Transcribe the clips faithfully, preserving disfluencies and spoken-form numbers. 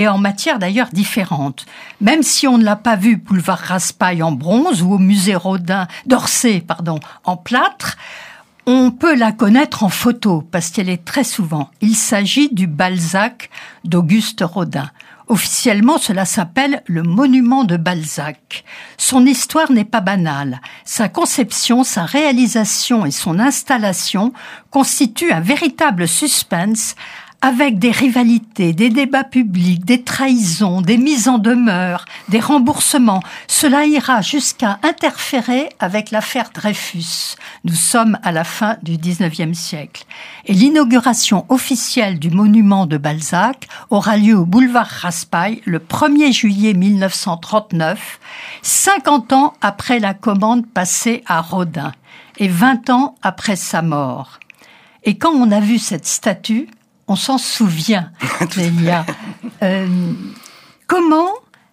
et en matière d'ailleurs différente. Même si on ne l'a pas vu boulevard Raspail en bronze ou au musée Rodin, d'Orsay pardon, en plâtre, on peut la connaître en photo parce qu'elle est très souvent. Il s'agit du Balzac d'Auguste Rodin. Officiellement, cela s'appelle le monument de Balzac. Son histoire n'est pas banale. Sa conception, sa réalisation et son installation constituent un véritable suspense avec des rivalités, des débats publics, des trahisons, des mises en demeure, des remboursements. Cela ira jusqu'à interférer avec l'affaire Dreyfus. Nous sommes à la fin du dix-neuvième siècle. Et l'inauguration officielle du monument de Balzac aura lieu au boulevard Raspail le premier juillet mille neuf cent trente-neuf, cinquante ans après la commande passée à Rodin et vingt ans après sa mort. Et quand on a vu cette statue, on s'en souvient, Lélia. Euh, comment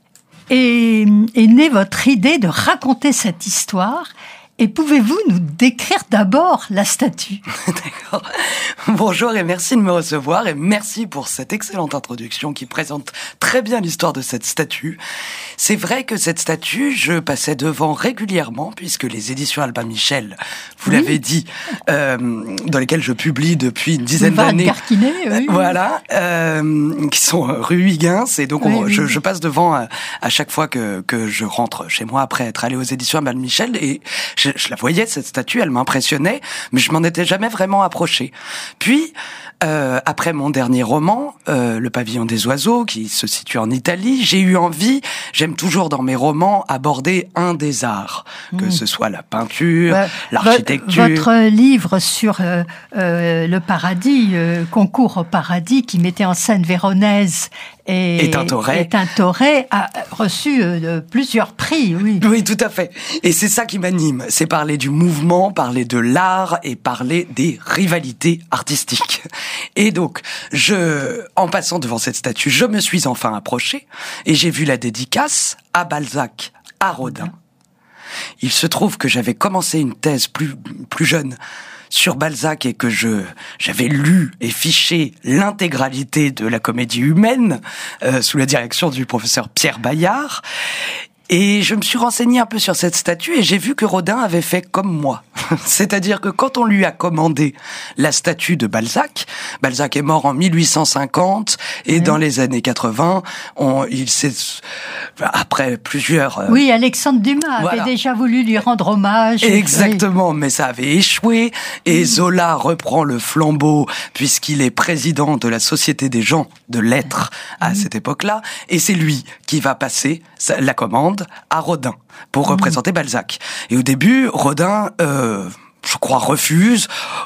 est, est née votre idée de raconter cette histoire ? Et pouvez-vous nous décrire d'abord la statue ? D'accord. Bonjour et merci de me recevoir et merci pour cette excellente introduction qui présente très bien l'histoire de cette statue. C'est vrai que cette statue, je passais devant régulièrement puisque les éditions Albin Michel, vous oui. l'avez dit, euh, dans lesquelles je publie depuis une dizaine Boulevard d'années. Garquinet, oui. Voilà, euh, qui sont rue Huygens et donc on, oui, je, oui. je passe devant à, à chaque fois que, que je rentre chez moi après être allé aux éditions Albin Michel et je, je la voyais cette statue, elle m'impressionnait, mais je m'en étais jamais vraiment approché. Puis, euh, après mon dernier roman, euh, Le Pavillon des oiseaux, qui se situe en Italie, j'ai eu envie, j'aime toujours dans mes romans aborder un des arts, mmh. que ce soit la peinture, bah, l'architecture. Votre livre sur euh, euh, le paradis, euh, Concours au paradis, qui mettait en scène Véronèse et, et Tintoret. et Tintoret, a reçu euh, plusieurs prix, oui. Oui, tout à fait. Et c'est ça qui m'anime, c'est parler du mouvement, parler de l'art et parler des rivalités artistiques. Et donc, je, en passant devant cette statue, je me suis enfin approché et j'ai vu la dédicace à Balzac, à Rodin. Il se trouve que j'avais commencé une thèse plus, plus jeune sur Balzac et que je j'avais lu et fiché l'intégralité de la Comédie humaine euh, sous la direction du professeur Pierre Bayard. Et je me suis renseigné un peu sur cette statue et j'ai vu que Rodin avait fait comme moi. C'est-à-dire que quand on lui a commandé la statue de Balzac, Balzac est mort en mille huit cent cinquante et mmh. dans les années quatre-vingts, on, il s'est, après plusieurs... Euh, oui, Alexandre Dumas voilà. avait déjà voulu lui rendre hommage. Exactement, mais ça avait échoué et mmh. Zola reprend le flambeau puisqu'il est président de la Société des gens de lettres à mmh. cette époque-là et c'est lui qui va passer la commande à Rodin pour mmh. représenter Balzac. Et au début, Rodin, euh, je crois, refuse,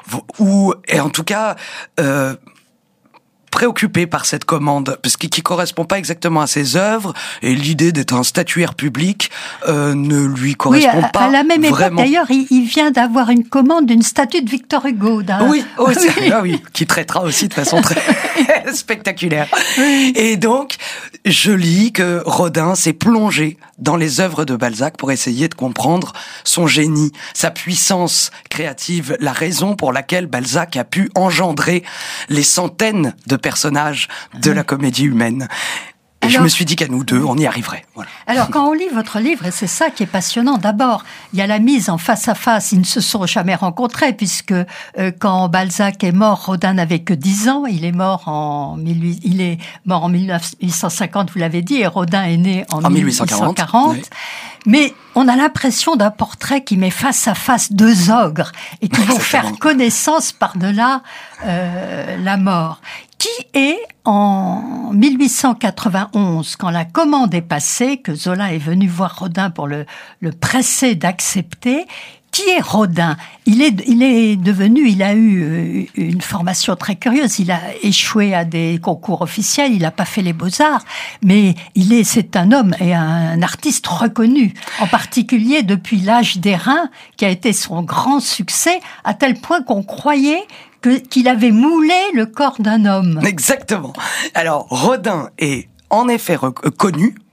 ou et en tout cas euh, préoccupé par cette commande, parce qu'il qui correspond pas exactement à ses œuvres, et l'idée d'être un statuaire public euh, ne lui correspond oui, à, pas. À la même vraiment. époque, d'ailleurs, il, il vient d'avoir une commande d'une statue de Victor Hugo. D'un... Oui, aussi, oui. Ah oui, qui traitera aussi de façon très spectaculaire. Oui. Et donc, je lis que Rodin s'est plongé dans les œuvres de Balzac pour essayer de comprendre son génie, sa puissance créative, la raison pour laquelle Balzac a pu engendrer les centaines de personnages de la comédie humaine. Et alors, je me suis dit qu'à nous deux, on y arriverait. Voilà. Alors, quand on lit votre livre, et c'est ça qui est passionnant, d'abord, il y a la mise en face à face. Ils ne se sont jamais rencontrés, puisque euh, quand Balzac est mort, Rodin n'avait que dix ans. Il est mort en, il est mort en mille huit cent cinquante, vous l'avez dit, et Rodin est né en, en mille huit cent quarante. Oui. Mais on a l'impression d'un portrait qui met face à face deux ogres et qui vont faire connaissance par-delà euh, la mort. Qui est, en mille huit cent quatre-vingt-onze, quand la commande est passée, que Zola est venu voir Rodin pour le, le presser d'accepter, qui est Rodin ? Il est, il est devenu, il a eu une formation très curieuse. Il a échoué à des concours officiels. Il n'a pas fait les beaux-arts, mais il est, c'est un homme et un artiste reconnu. En particulier depuis L'Âge d'airain, qui a été son grand succès, à tel point qu'on croyait que, qu'il avait moulé le corps d'un homme. Exactement. Alors, Rodin est en effet reconnu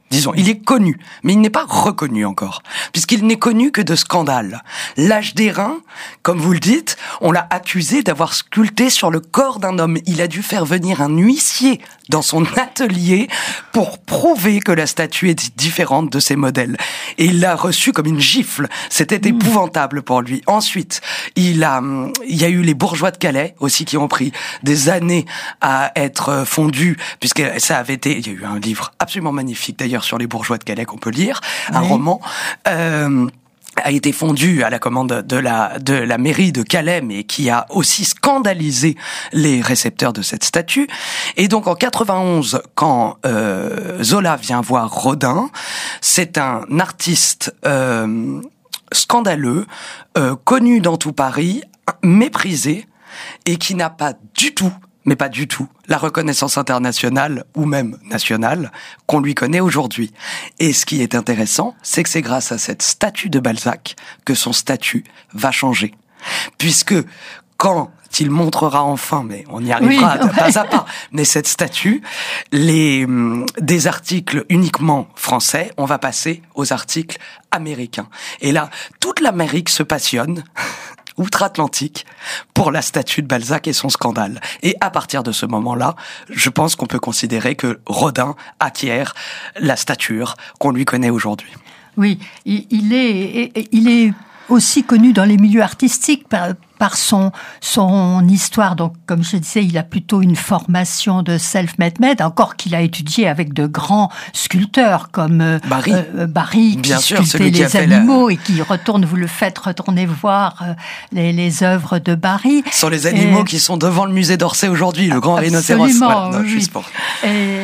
Disons, il est connu, mais il n'est pas reconnu encore, puisqu'il n'est connu que de scandales. L'âge d'airain, comme vous le dites, on l'a accusé d'avoir sculpté sur le corps d'un homme. Il a dû faire venir un huissier dans son atelier pour prouver que la statue est différente de ses modèles. Et il l'a reçu comme une gifle. C'était mmh. épouvantable pour lui. Ensuite, il a, il y a eu les bourgeois de Calais aussi qui ont pris des années à être fondus, puisque ça avait été, il y a eu un livre absolument magnifique d'ailleurs sur les bourgeois de Calais qu'on peut lire, oui. un roman, euh, a été fondu à la commande de la de la mairie de Calais, mais qui a aussi scandalisé les récepteurs de cette statue. Et donc en quatre-vingt-onze, quand euh, Zola vient voir Rodin, c'est un artiste euh, scandaleux, euh, connu dans tout Paris, méprisé, et qui n'a pas du tout mais pas du tout, la reconnaissance internationale ou même nationale qu'on lui connaît aujourd'hui. Et ce qui est intéressant, c'est que c'est grâce à cette statue de Balzac que son statut va changer. Puisque quand il montrera enfin, mais on y arrivera oui, ouais. pas à pas, mais cette statue, les, des articles uniquement français, on va passer aux articles américains. Et là, toute l'Amérique se passionne outre-Atlantique pour la statue de Balzac et son scandale. Et à partir de ce moment-là, je pense qu'on peut considérer que Rodin acquiert la stature qu'on lui connaît aujourd'hui. Oui, il est, il est aussi connu dans les milieux artistiques par, par son, son histoire. Donc, comme je disais, il a plutôt une formation de self-made man, encore qu'il a étudié avec de grands sculpteurs comme Barry, euh, Barry Bien qui sûr, sculptait les animaux la... et qui retourne, vous le faites retourner voir euh, les, les œuvres de Barry. Ce sont les animaux et... qui sont devant le musée d'Orsay aujourd'hui, le grand rhinocéros. Absolument, voilà, non, oui. Pour... Et,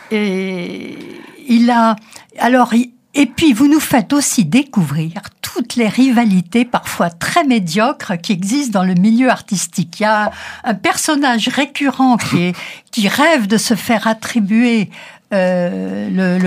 et il a... Alors, il... Et puis, vous nous faites aussi découvrir toutes les rivalités, parfois très médiocres, qui existent dans le milieu artistique. Il y a un personnage récurrent qui, est, qui rêve de se faire attribuer euh, le,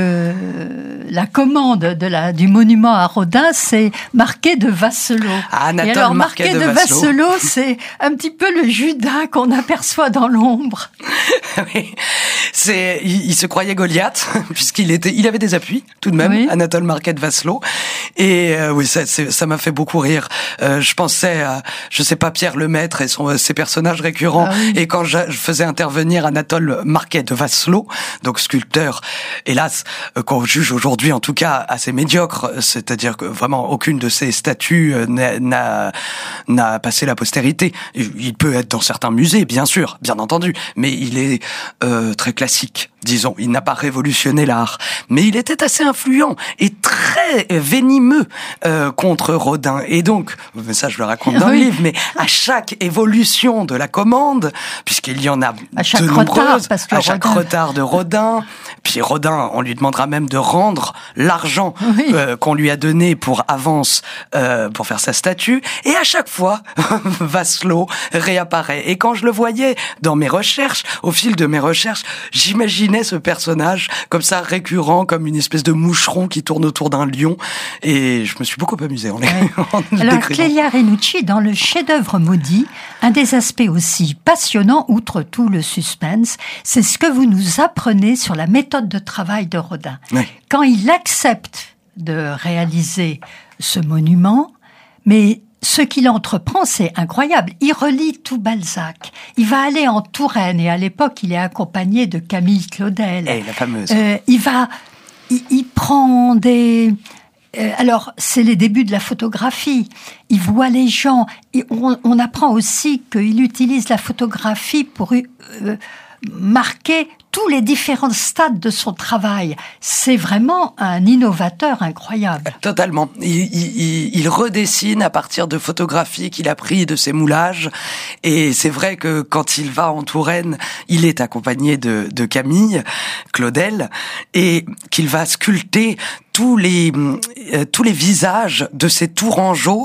le, la commande de la, du monument à Rodin, c'est Marquet de Vasselot. Ah, Anatole Et alors, Marquet, Marquet de, de Vasselot, c'est un petit peu le Judas qu'on aperçoit dans l'ombre. Oui. C'est, il, il se croyait Goliath, puisqu'il était, il avait des appuis, tout de même, oui. Anatole Marquet de Vasselot. Et euh, oui, ça, c'est, ça m'a fait beaucoup rire. Euh, je pensais à, je sais pas, Pierre Lemaître et son, ses personnages récurrents. Ah oui. Et quand je, je faisais intervenir Anatole Marquet de Vasselot, donc sculpteur, hélas, euh, qu'on juge aujourd'hui en tout cas assez médiocre, c'est-à-dire que vraiment aucune de ses statues euh, n'a, n'a, n'a passé la postérité. Il peut être dans certains musées, bien sûr, bien entendu, mais il est euh, très classique, disons. Il n'a pas révolutionné l'art, mais il était assez influent et très venimeux euh, contre Rodin. Et donc, ça je le raconte dans oui. le livre, mais à chaque évolution de la commande, puisqu'il y en a à chaque de retard, nombreuses, parce que à chaque Rodin... retard de Rodin, puis Rodin, on lui demandera même de rendre l'argent oui. euh, qu'on lui a donné pour avance euh, pour faire sa statue, et à chaque fois, Vasselot réapparaît. Et quand je le voyais dans mes recherches, au fil de mes recherches, j'imaginais ce personnage comme ça récurrent, comme une espèce de moucheron qui tourne autour d'un lion, et je me suis beaucoup amusé en les ouais. en Alors décrivant. Clélia Renucci, dans le chef-d'œuvre maudit, un des aspects aussi passionnants, outre tout le suspense, c'est ce que vous nous apprenez sur la méthode de travail de Rodin. Oui. Quand il accepte de réaliser ce monument, mais ce qu'il entreprend, c'est incroyable. Il relit tout Balzac. Il va aller en Touraine, et à l'époque, il est accompagné de Camille Claudel. Et la fameuse. Euh, il va, il, il prend des... Euh, alors, c'est les débuts de la photographie. Il voit les gens. Et on, on apprend aussi qu'il utilise la photographie pour euh, marquer tous les différents stades de son travail. C'est vraiment un innovateur incroyable. Totalement. Il, il, il redessine à partir de photographies qu'il a prises de ses moulages. Et c'est vrai que quand il va en Touraine, il est accompagné de, de Camille Claudel, et qu'il va sculpter tous les euh, tous les visages de ces Tourangeaux,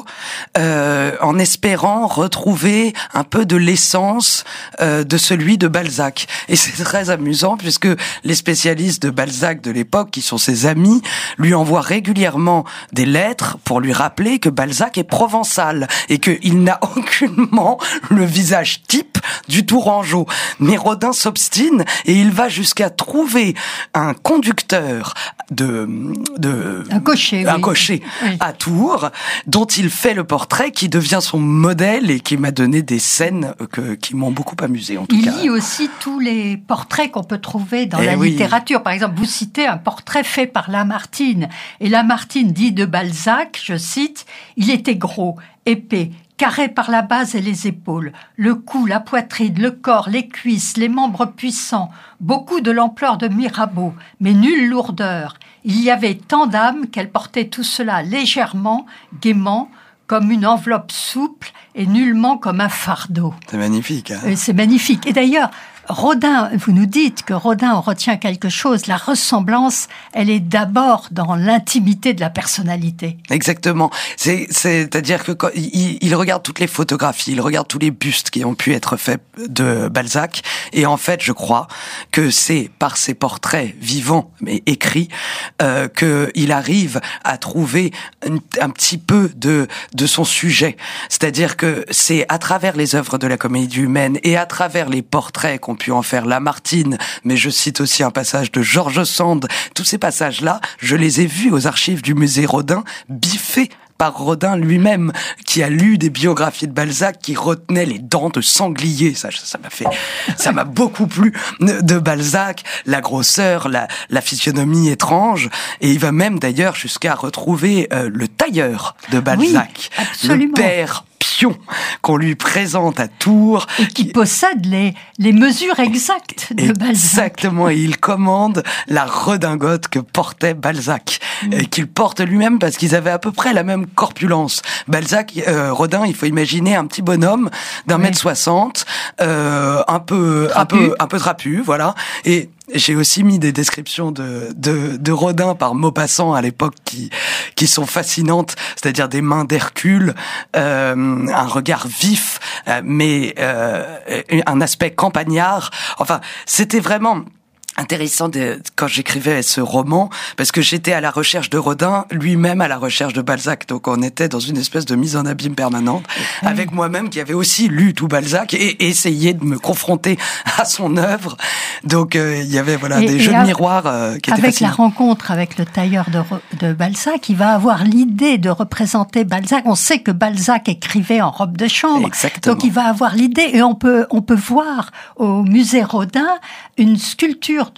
euh, en espérant retrouver un peu de l'essence euh, de celui de Balzac. Et c'est très amusant puisque les spécialistes de Balzac de l'époque, qui sont ses amis, lui envoient régulièrement des lettres pour lui rappeler que Balzac est provençal et qu'il n'a aucunement le visage type du Tourangeau. Mais Rodin s'obstine et il va jusqu'à trouver un conducteur de de un cocher, un oui. cocher oui. à Tours, dont il fait le portrait, qui devient son modèle et qui m'a donné des scènes que, qui m'ont beaucoup amusé en tout il cas. Il lit aussi tous les portraits qu'on peut trouver dans eh la oui. littérature. Par exemple, vous citez un portrait fait par Lamartine. Et Lamartine dit de Balzac, je cite, « Il était gros, épais, carré par la base et les épaules, le cou, la poitrine, le corps, les cuisses, les membres puissants, beaucoup de l'ampleur de Mirabeau, mais nulle lourdeur. Il y avait tant d'âme qu'elle portait tout cela légèrement, gaiement, comme une enveloppe souple et nullement comme un fardeau. » C'est magnifique. Hein ? C'est magnifique. Et d'ailleurs, Rodin, vous nous dites que Rodin en retient quelque chose. La ressemblance, elle est d'abord dans l'intimité de la personnalité. Exactement. C'est, c'est-à-dire que quand il, il regarde toutes les photographies, il regarde tous les bustes qui ont pu être faits de Balzac, et en fait, je crois que c'est par ses portraits vivants mais écrits euh, que il arrive à trouver un, un petit peu de de son sujet. C'est-à-dire que c'est à travers les œuvres de la comédie humaine et à travers les portraits qu'on pu en faire Lamartine, mais je cite aussi un passage de George Sand. Tous ces passages-là, je les ai vus aux archives du musée Rodin, biffés par Rodin lui-même, qui a lu des biographies de Balzac, qui retenait les dents de sanglier. Ça, ça m'a fait, ça m'a beaucoup plu de Balzac, la grosseur, la, la physionomie étrange. Et il va même d'ailleurs jusqu'à retrouver euh, le tailleur de Balzac, oui, absolument. Le père Pion, qu'on lui présente à Tours. Et qui possède les, les mesures exactes de Balzac. Exactement, et il commande la redingote que portait Balzac, mmh. et qu'il porte lui-même parce qu'ils avaient à peu près la même corpulence. Balzac, euh, Rodin, il faut imaginer un petit bonhomme d'un oui. mètre soixante, euh, un peu, trapu. un peu, un peu trapu, voilà, et j'ai aussi mis des descriptions de, de, de Rodin par Maupassant à l'époque qui, qui sont fascinantes, c'est-à-dire des mains d'Hercule, euh, un regard vif, euh, mais euh, un aspect campagnard. Enfin, c'était vraiment intéressant de, quand j'écrivais ce roman, parce que j'étais à la recherche de Rodin, lui-même à la recherche de Balzac. Donc on était dans une espèce de mise en abîme permanente, mmh. avec moi-même qui avait aussi lu tout Balzac et, et essayé de me confronter à son œuvre. Donc euh, il y avait voilà et, des et jeux à, de miroirs euh, qui étaient avec fascinants. La rencontre avec le tailleur de, de Balzac, il va avoir l'idée de représenter Balzac. On sait que Balzac écrivait en robe de chambre. Exactement. Donc il va avoir l'idée, et on peut, on peut voir au musée Rodin une sculpture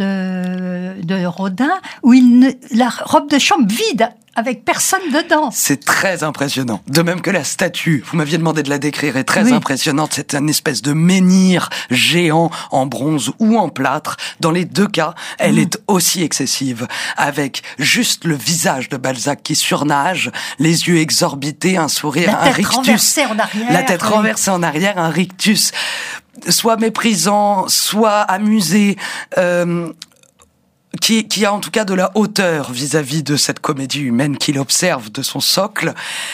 de, de Rodin où il ne, la robe de chambre vide, avec personne dedans. C'est très impressionnant. De même que la statue, vous m'aviez demandé de la décrire, est très oui. impressionnante. C'est une espèce de menhir géant en bronze ou en plâtre. Dans les deux cas, elle mmh. est aussi excessive, avec juste le visage de Balzac qui surnage, les yeux exorbités, un sourire, la un tête rictus. renversée en arrière. La tête oui. renversée en arrière, un rictus. Soit méprisant, soit amusé, euh, qui, qui a en tout cas de la hauteur vis-à-vis de cette comédie humaine qu'il observe de son socle.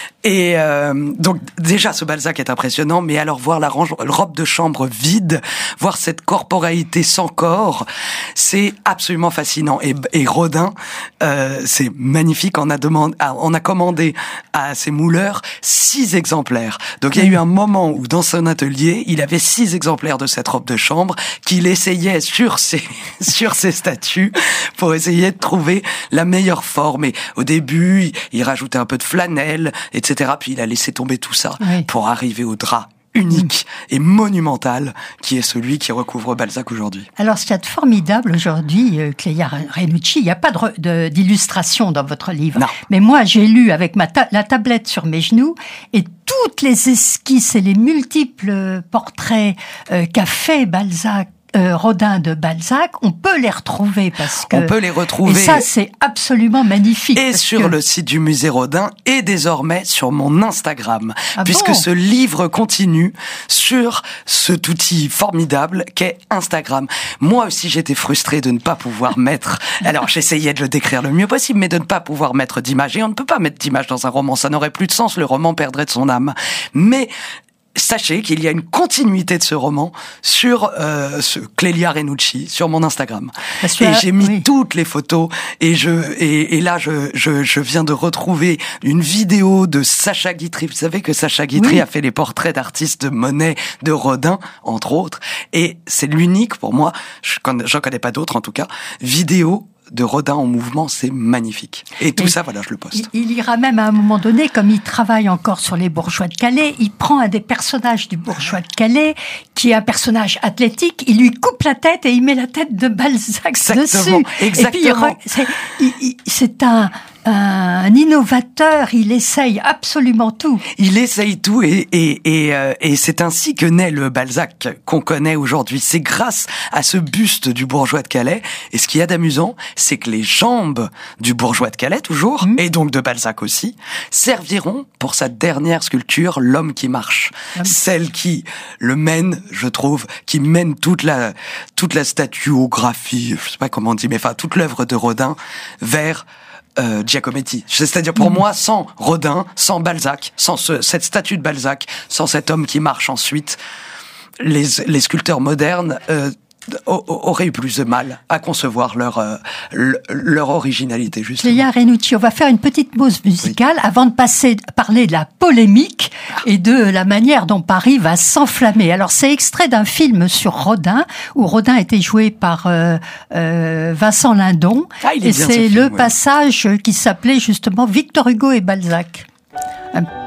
Et euh, donc déjà ce Balzac est impressionnant, mais alors voir la range, robe de chambre vide, voir cette corporalité sans corps, c'est absolument fascinant. Et, et Rodin, euh, c'est magnifique. On a demandé, on a commandé à ses mouleurs six exemplaires. Donc il y a eu un moment où dans son atelier, il avait six exemplaires de cette robe de chambre qu'il essayait sur ses sur ses statues pour essayer de trouver la meilleure forme. Et au début, il, il rajoutait un peu de flanelle, et cetera. Puis il a laissé tomber tout ça oui. pour arriver au drap unique mmh. et monumental qui est celui qui recouvre Balzac aujourd'hui. Alors, ce qu'il y a de formidable aujourd'hui, euh, Clélia Renucci, il n'y a pas de, de, d'illustration dans votre livre. Non. Mais moi, j'ai lu avec ma ta- la tablette sur mes genoux et toutes les esquisses et les multiples portraits euh, qu'a fait Balzac euh, Rodin de Balzac, on peut les retrouver parce que... On peut les retrouver. Et ça, c'est absolument magnifique. Et sur que... le site du musée Rodin et désormais sur mon Instagram. Ah puisque bon ce livre continue sur cet outil formidable qu'est Instagram. Moi aussi, j'étais frustré de ne pas pouvoir mettre... Alors, j'essayais de le décrire le mieux possible, mais de ne pas pouvoir mettre d'images. Et on ne peut pas mettre d'images dans un roman. Ça n'aurait plus de sens. Le roman perdrait de son âme. Mais... sachez qu'il y a une continuité de ce roman sur euh, ce Clélia Renucci sur mon Instagram. Parce et j'ai mis oui. toutes les photos et je et, et là je, je je viens de retrouver une vidéo de Sacha Guitry. Vous savez que Sacha Guitry oui. a fait les portraits d'artistes de Monet, de Rodin entre autres, et c'est l'unique pour moi, je j'en connais pas d'autres en tout cas, vidéo de Rodin en mouvement, c'est magnifique. Et tout et ça, voilà, je le poste. Il, il ira même à un moment donné, comme il travaille encore sur les bourgeois de Calais, il prend un des personnages du bourgeois de Calais, qui est un personnage athlétique, il lui coupe la tête et il met la tête de Balzac exactement, dessus. Exactement. Et puis, c'est, il, il, c'est un... un innovateur, il essaye absolument tout. Il essaye tout et et et, euh, et c'est ainsi que naît le Balzac qu'on connaît aujourd'hui. C'est grâce à ce buste du bourgeois de Calais. Et ce qu'il y a d'amusant, c'est que les jambes du bourgeois de Calais toujours, mmh. et donc de Balzac aussi, serviront pour sa dernière sculpture, l'homme qui marche, mmh. celle qui le mène, je trouve, qui mène toute la toute la statuographie, je sais pas comment on dit, mais enfin toute l'œuvre de Rodin vers Euh, Giacometti. C'est-à-dire pour mmh. moi, sans Rodin, sans Balzac, sans ce, cette statue de Balzac, sans cet homme qui marche ensuite, les, les sculpteurs modernes euh, auraient eu plus de mal à concevoir leur euh, leur originalité, justement. Clélia Renucci, on va faire une petite pause musicale oui. avant de passer parler de la polémique et de la manière dont Paris va s'enflammer. Alors c'est extrait d'un film sur Rodin où Rodin était joué par euh, euh, Vincent Lindon ah, il est et bien, c'est film, le oui. passage qui s'appelait justement Victor Hugo et Balzac. Un